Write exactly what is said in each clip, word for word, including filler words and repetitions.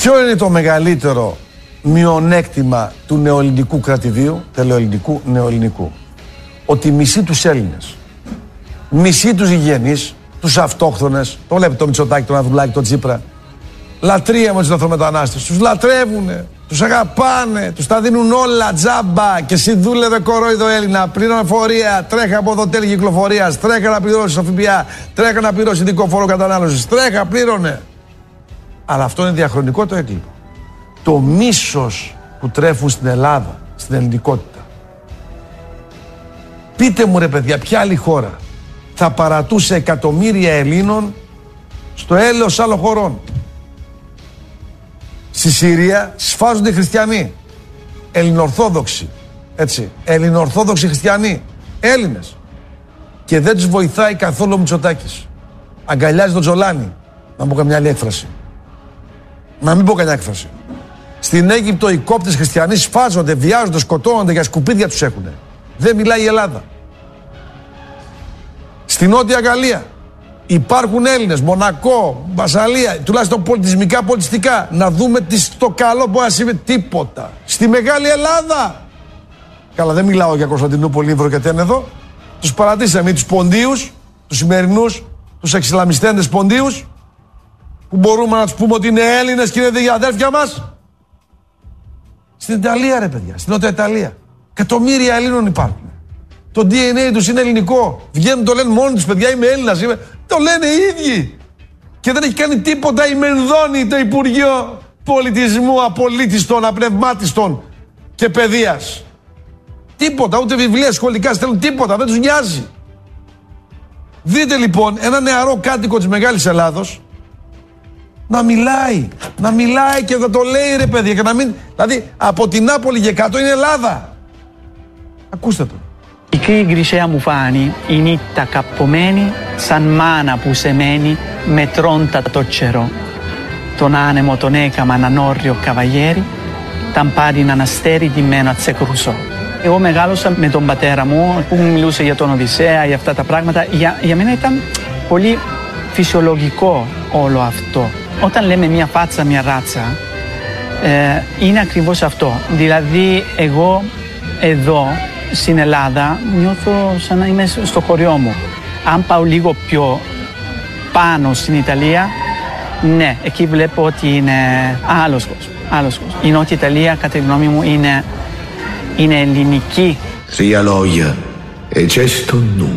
Ποιο είναι το μεγαλύτερο μειονέκτημα του νεοελληνικού κρατηδίου, τελεοελληνικού, νεοελληνικού? Ότι μισεί τους Έλληνες, μισεί τους γηγενείς, τους αυτόχθονες. Το βλέπετε το Μητσοτάκη, τον Ανδρουλάκη, τον Τσίπρα. Λατρεία με τους λαθρομετανάστες. Τους λατρεύουνε, τους αγαπάνε, τους τα δίνουν όλα τζάμπα. Και εσύ δούλευε κορόιδο Έλληνα, πλήρωνε φορεία, τρέχα από το τέλη κυκλοφορίας, τρέχα να πληρώσει ΦΠΑ, τρέχα να πληρώσει ειδικό φόρο κατανάλωσης, τρέχα, πλήρωνε. Αλλά αυτό είναι διαχρονικό το έγκλημα. Το μίσος που τρέφουν στην Ελλάδα, στην ελληνικότητα. Πείτε μου ρε παιδιά, ποια άλλη χώρα θα παρατούσε εκατομμύρια Ελλήνων στο έλεος άλλων χωρών? Στη Συρία σφάζονται οι χριστιανοί, ελληνοορθόδοξοι, έτσι, ελληνοορθόδοξοι χριστιανοί, Έλληνες, και δεν τους βοηθάει καθόλου ο Μητσοτάκης. Αγκαλιάζει τον Τζολάνι, να μην πω καμιά άλλη έκφραση. Να μην πω καμιά έκφραση. Στην Αίγυπτο οι κόπτες χριστιανοί σφάζονται, βιάζονται, σκοτώνονται, για σκουπίδια τους έχουνε. Δεν μιλάει η Ελλάδα. Στη Νότια Γαλλία υπάρχουν Έλληνες, Μονακό, Μασσαλία, τουλάχιστον πολιτισμικά, πολιτιστικά. Να δούμε τι, το καλό που ασύμει, τίποτα. Στη Μεγάλη Ελλάδα. Καλά, δεν μιλάω για Κωνσταντινούπολη, Ύβρο και Τένεδο. Τους παρατήσαμε, τους ποντίους, τους σημερινούς, τους εξισλαμιστέντες ποντίους, που μπορούμε να τους πούμε ότι είναι Έλληνες και είναι αδέρφια μας. Στην Ιταλία ρε παιδιά, στην Νότια Ιταλία. Εκατομμύρια Ελλήνων υπάρχουν. Το ντι εν έι τους είναι ελληνικό. Βγαίνουν, το λένε μόνοι τους, παιδιά, είμαι Έλληνας. Είμαι... Το λένε οι ίδιοι. Και δεν έχει κάνει τίποτα η Μενδώνη, το Υπουργείο Πολιτισμού, Απολύτιστων, Απνευμάτιστων και Παιδείας. Τίποτα, ούτε βιβλία σχολικά στέλνουν, τίποτα, δεν τους νοιάζει. Δείτε λοιπόν ένα νεαρό κάτοικο της Μεγάλης Ελλάδος να μιλάει, να μιλάει και να το λέει ρε παιδιά, και να μην, δηλαδή από την Νάπολη και κάτω είναι Ελλάδα. Ακούστε το. Η κρύγκρισέα μου φάνη, η νύχτα καππομένη, σαν μάνα που σεμένει, μετρώντα το τσερό. Τον άνεμο τον έκαμαν ανόρριο καβαγιέρι, ήταν πάρει έναν αστέρι ντυμένο ατσεκρουσό. Εγώ μεγάλωσα με τον πατέρα μου που μου μιλούσε για τον Οδυσσέα, για αυτά τα πράγματα. Για, για μένα ήταν πολύ φυσιολογικό όλο αυτό. Όταν λέμε μια φάτσα, μια ράτσα, ε, είναι ακριβώς αυτό. Δηλαδή εγώ εδώ στην Ελλάδα νιώθω σαν να είμαι στο χωριό μου. Αν πάω λίγο πιο πάνω στην Ιταλία, ναι, εκεί βλέπω ότι είναι άλλος κόσμος. Άλλος κόσμος. Η Νότια Ιταλία, κατά τη γνώμη μου, είναι, είναι ελληνική. Τρία λόγια, e gesto nu.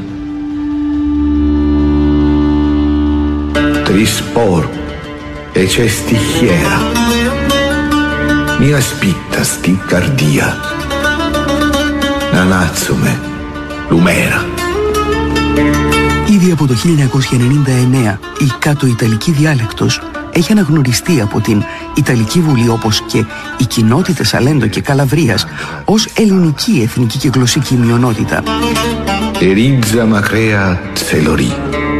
Τρεις σπορ, e c'è stichiera. Μια σπίτα στην καρδία. Να νάτσουμε, Λουμέρα. Ήδη από το χίλια εννιακόσια ενενήντα εννέα η κάτω-ιταλική διάλεκτος έχει αναγνωριστεί από την Ιταλική Βουλή, όπως και οι κοινότητες Σαλέντο και Καλαβρίας, ως ελληνική εθνική και γλωσσική μειονότητα. Ερίτζα μακραία τσελορί.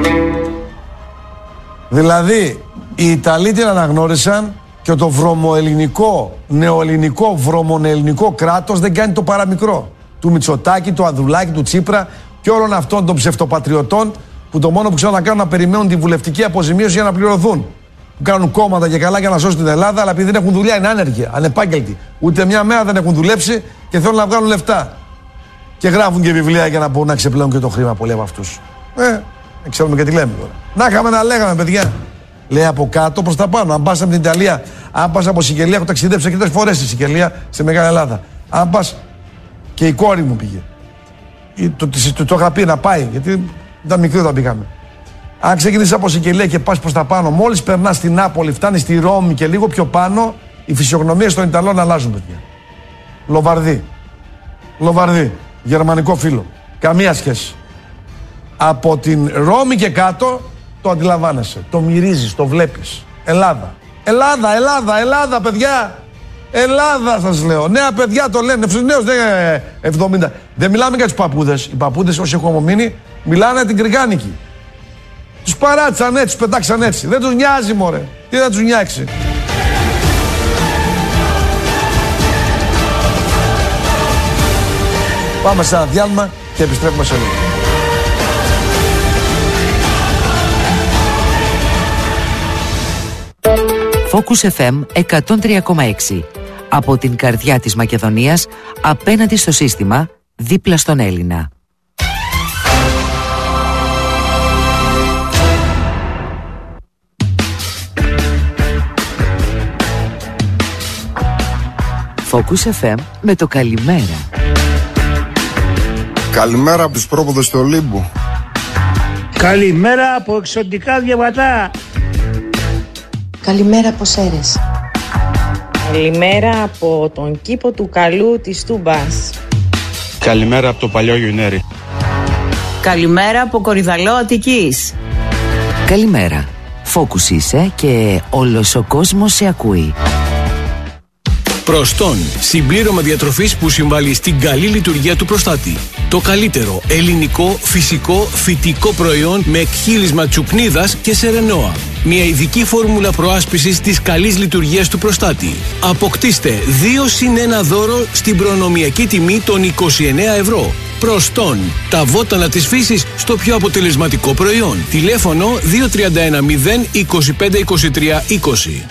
Δηλαδή, οι Ιταλοί την αναγνώρισαν και το βρωμοελληνικό, νεοελληνικό, βρωμονεελληνικό κράτος δεν κάνει το παραμικρό. Του Μητσοτάκη, του Ανδρουλάκη, του Τσίπρα και όλων αυτών των ψευτοπατριωτών που το μόνο που ξέρουν να κάνουν να περιμένουν τη βουλευτική αποζημίωση για να πληρωθούν. Που κάνουν κόμματα και καλά για να σώσουν την Ελλάδα, αλλά επειδή δεν έχουν δουλειά είναι άνεργοι, ανεπάγγελτοι. Ούτε μια μέρα δεν έχουν δουλέψει και θέλουν να βγάλουν λεφτά. Και γράφουν και βιβλία για να μπορούν να ξεπλέουν και το χρήμα πολλοί από αυτούς. Ε, δεν ξέρουμε και τι λέμε τώρα. Να είχαμε να λέγαμε, παιδιά. Λέει από κάτω προς τα πάνω. Αν πας από την Ιταλία, αν πας από Σικελία, έχω ταξιδέψει αρκετές φορές στη Σικελία, στη Μεγάλη Ελλάδα. Αν πας, και η κόρη μου πήγε. Το, το, το, το είχα πει να πάει, γιατί ήταν μικρή όταν πήγαμε. Αν ξεκινήσεις από Σικελία και πας προς τα πάνω, μόλις περνάς στην Νάπολη, φτάνεις στη Ρώμη και λίγο πιο πάνω, οι φυσιογνωμίες των Ιταλών αλλάζουν, παιδιά. Λοβαρδί. Λοβαρδί. Γερμανικό φύλλο. Καμία σχέση. Από την Ρώμη και κάτω το αντιλαμβάνεσαι. Το μυρίζεις, το βλέπεις. Ελλάδα. Ελλάδα, Ελλάδα, Ελλάδα, παιδιά. Ελλάδα σας λέω. Νέα παιδιά το λένε. Νέος δεν είναι εβδομήντα. Δεν μιλάμε για τους παππούδες. Οι παππούδες όσοι έχουν απομείνει μιλάνε την κρυγάνικη. Τους παράτησαν έτσι, τους πετάξαν έτσι. Δεν τους νοιάζει, μωρέ. Τι θα τους νοιάξει. Πάμε σε ένα διάλειμμα και επιστρέφουμε σε λίγο. Focus εφ εμ εκατόν τρία κόμμα έξι. Από την καρδιά της Μακεδονίας, απέναντι στο σύστημα, δίπλα στον Έλληνα. Focus εφ εμ με το καλημέρα. Καλημέρα από τους πρόποδες του Ολύμπου. Καλημέρα από εξωτικά διαβατά. Καλημέρα από Σέρες. Καλημέρα από τον κήπο του Καλού της Τούμπας. Καλημέρα από το παλιό Γιουνέρι. Καλημέρα από Κορυδαλό Αττικής. Καλημέρα. Focus είσαι και όλος ο κόσμος σε ακούει. Προστόν, συμπλήρωμα διατροφής που συμβάλλει στην καλή λειτουργία του προστάτη. Το καλύτερο ελληνικό, φυσικό, φυτικό προϊόν με εκχύλισμα τσουπνίδας και σερενόα. Μια ειδική φόρμουλα προάσπισης της καλής λειτουργίας του προστάτη. Αποκτήστε δύο συν ένα δώρο στην προνομιακή τιμή των είκοσι εννέα ευρώ. Προστόν, τα βότανα της φύσης στο πιο αποτελεσματικό προϊόν. Τηλέφωνο δύο τρία ένα μηδέν είκοσι πέντε είκοσι τρία είκοσι.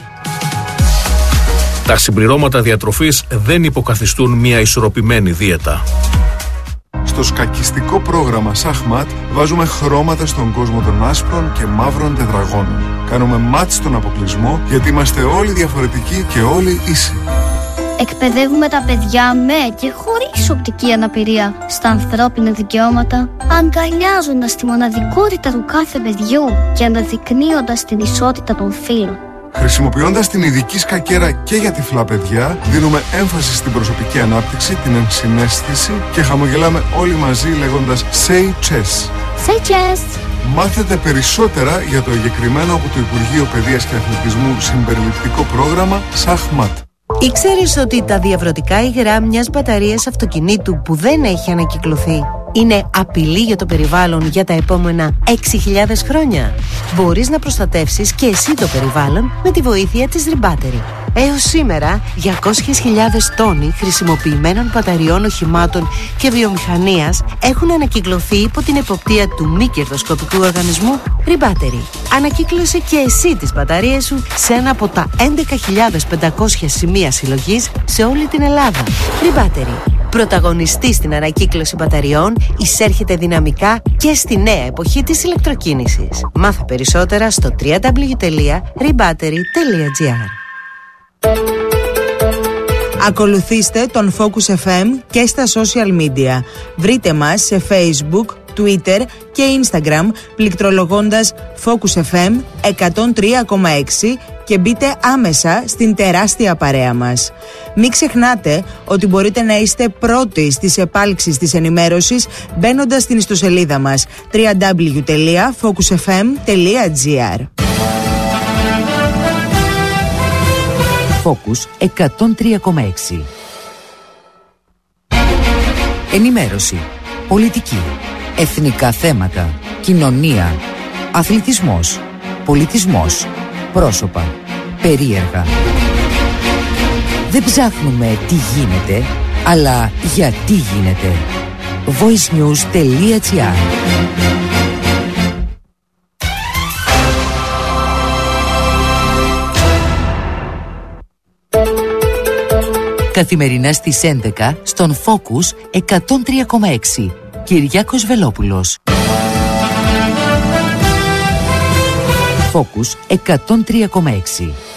Τα συμπληρώματα διατροφής δεν υποκαθιστούν μια ισορροπημένη δίαιτα. Στο σκακιστικό πρόγραμμα Σαχμάτ βάζουμε χρώματα στον κόσμο των άσπρων και μαύρων τετραγώνων. Κάνουμε μάτς στον αποκλεισμό γιατί είμαστε όλοι διαφορετικοί και όλοι ίσοι. Εκπαιδεύουμε τα παιδιά με και χωρίς οπτική αναπηρία στα ανθρώπινα δικαιώματα, αγκαλιάζοντας τη μοναδικότητα του κάθε παιδιού και αναδεικνύοντας την ισότητα των φύλων. Χρησιμοποιώντας την ειδική σκακέρα και για τυφλά παιδιά, δίνουμε έμφαση στην προσωπική ανάπτυξη, την ενσυναίσθηση και χαμογελάμε όλοι μαζί λέγοντας Say Chess. Say Chess. Μάθετε περισσότερα για το εγκεκριμένο από το Υπουργείο Παιδείας και Αθλητισμού συμπεριληπτικό πρόγραμμα Σαχμάτ. Ήξερες ότι τα διαβρωτικά υγρά μιας μπαταρίας αυτοκινήτου που δεν έχει ανακυκλωθεί είναι απειλή για το περιβάλλον για τα επόμενα έξι χιλιάδες χρόνια? Μπορείς να προστατεύσεις και εσύ το περιβάλλον με τη βοήθεια της Rebattery. Έως σήμερα, διακόσιες χιλιάδες τόνοι χρησιμοποιημένων μπαταριών οχημάτων και βιομηχανίας έχουν ανακυκλωθεί υπό την εποπτεία του μη κερδοσκοπικού οργανισμού Rebattery. Ανακύκλωσε και εσύ τις μπαταρίες σου σε ένα από τα έντεκα χιλιάδες πεντακόσια σημεία συλλογής σε όλη την Ελλάδα. Rebattery. Πρωταγωνιστή στην ανακύκλωση μπαταριών, εισέρχεται δυναμικά και στη νέα εποχή της ηλεκτροκίνησης. Μάθε περισσότερα στο double-u double-u double-u τελεία rebattery τελεία gr. Ακολουθήστε τον Focus εφ εμ και στα social media. Βρείτε μας σε Facebook, Twitter και Instagram πληκτρολογώντας Focus εφ εμ εκατόν τρία κόμμα έξι και μπείτε άμεσα στην τεράστια παρέα μας. Μην ξεχνάτε ότι μπορείτε να είστε πρώτοι στις επάλξεις της ενημέρωσης μπαίνοντας στην ιστοσελίδα μας double-u double-u double-u τελεία focus f m τελεία gr. Focus εκατόν τρία κόμμα έξι. Ενημέρωση, πολιτική, εθνικά θέματα, κοινωνία, αθλητισμός, πολιτισμός, πρόσωπα, περίεργα. Δεν ψάχνουμε τι γίνεται, αλλά γιατί γίνεται. voice news τελεία gr. Καθημερινά στις έντεκα στον Focus εκατόν τρία κόμμα έξι. Κυριάκος Βελόπουλος. Focus εκατόν τρία κόμμα έξι.